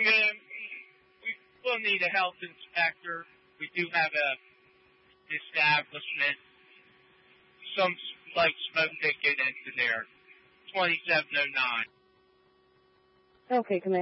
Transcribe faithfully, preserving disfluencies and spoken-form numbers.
ma'am, we will need a health inspector. We do have a establishment. Some, like, smoke that get into there. twenty-seven oh nine. Okay, Commander.